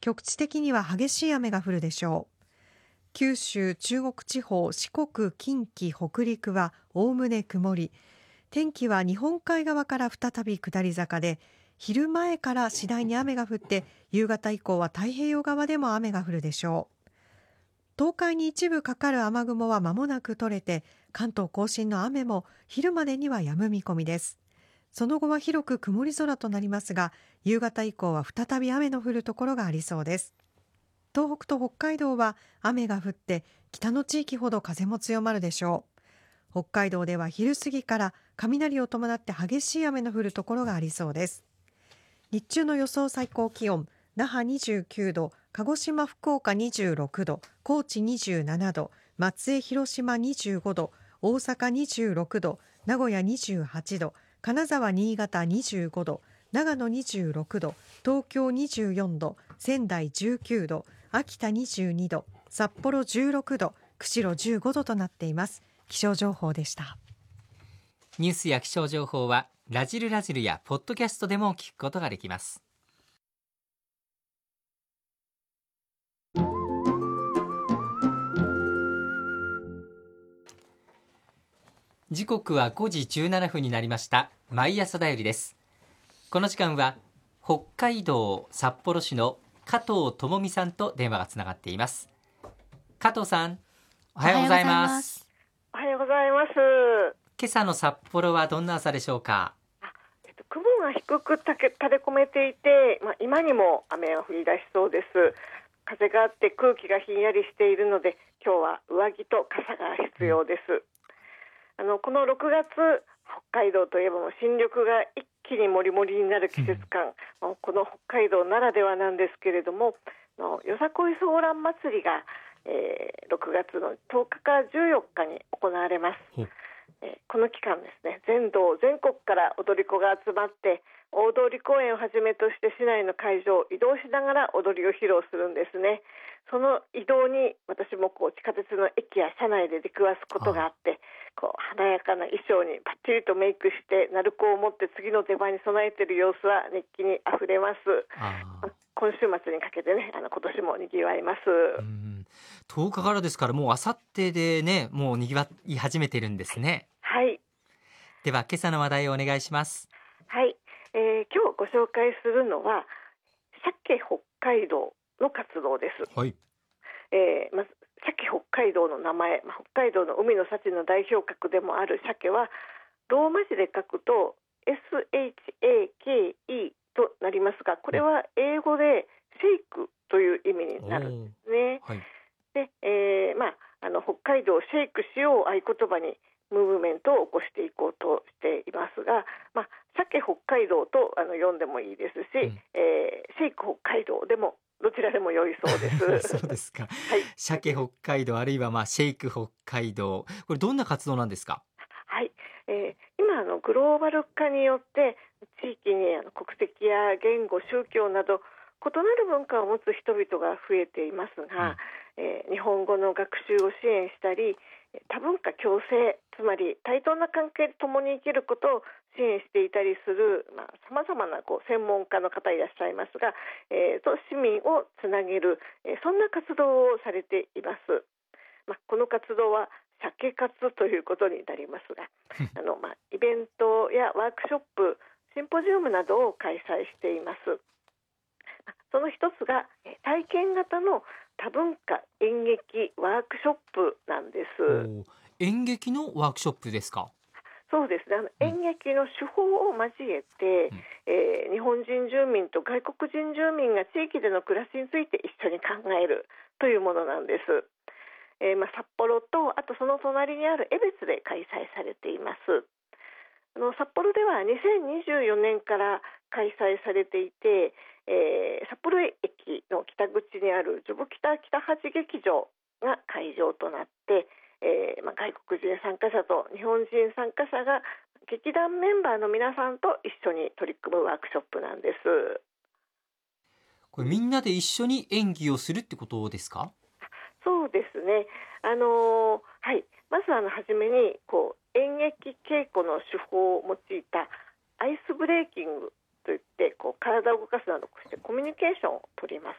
局地的には激しい雨が降るでしょう。九州、中国地方、四国、近畿、北陸はおおむね曇り。天気は日本海側から再び下り坂で、昼前から次第に雨が降って、夕方以降は太平洋側でも雨が降るでしょう。東海に一部かかる雨雲は間もなく取れて、関東甲信の雨も昼までには止む見込みです。その後は広く曇り空となりますが、夕方以降は再び雨の降るところがありそうです。東北と北海道は雨が降って、北の地域ほど風も強まるでしょう。北海道では昼過ぎから雷を伴って激しい雨の降るところがありそうです。日中の予想最高気温、那覇29度、鹿児島福岡26度、高知27度、松江広島25度、大阪26度、名古屋28度、金沢新潟25度、長野26度、東京24度、仙台19度、秋田22度、札幌16度、釧路15度となっています。気象情報でした。 ニュースや気象情報はラジルラジルやポッドキャストでも聞くことができます。時刻は5時17分になりました。毎朝だよりです。この時間は北海道札幌市の加藤智美さんと電話がつながっています。加藤さん、おはようございます。 おはようございます。 今朝の札幌はどんな朝でしょうか？ 雲が低く垂れ込めていて、今にも雨が降り出しそうです。風があって空気がひんやりしているので、今日は上着と傘が必要です。この6月、北海道といえばもう新緑が一気にもりもりになる季節感、この北海道ならではなんですけれども、よさこいソーラン祭りが、6月の10日から14日に行われます。この期間ですね、全道全国から踊り子が集まって、大通公園をはじめとして市内の会場を移動しながら踊りを披露するんですね。その移動に私も地下鉄の駅や車内で出くわすことがあって、華やかな衣装にバッチリとメイクして鳴子を持って次の出番に備えている様子は熱気にあふれます。今週末にかけてね、今年もにぎわいます。 10日からですから、もうあさってでね、もうにぎわい始めてるんですね。 はい。 では今朝の話題をお願いします。 はい、今日ご紹介するのは鮭北海道の活動です。 はい。 まず鮭北海道の名前、北海道の海の幸の代表格でもある鮭はローマ字で書くと SHAKE となりますが、これは英語でシェイクという意味になるんですね。はい。で、北海道をシェイクしようを合言葉にムーブメントを起こしていこうとしていますが、鮭北海道と読んでもいいですし、シェイク北海道でもどちらでも良いそうです。 そうですか。 はい、 鮭北海道あるいはシェイク北海道、これどんな活動なんですか？ はい、今グローバル化によって地域に国籍や言語、宗教など異なる文化を持つ人々が増えていますが、日本語の学習を支援したり多文化共生、つまり対等な関係で共に生きることを支援していたりするさまざまな専門家の方いらっしゃいますが、と市民をつなげる、そんな活動をされています。この活動は鮭活ということになりますがイベントやワークショップ、シンポジウムなどを開催しています。その一つが体験型の多文化演劇ワークショップなんです。 演劇のワークショップですか？ そうですね、演劇の手法を交えて、日本人住民と外国人住民が地域での暮らしについて一緒に考えるというものなんです。札幌とあとその隣にある江別で開催されています。札幌では2024年から開催されていて、札幌駅の北口にあるジョブ北八劇場が会場となって、外国人参加者と日本人参加者が劇団メンバーの皆さんと一緒に取り組むワークショップなんです。 これみんなで一緒に演技をするってことですか？ そうですね。はい。まずはじめに演劇稽古の手法を用いたアイスブレーキングといって体を動かすなどしてコミュニケーションを取ります。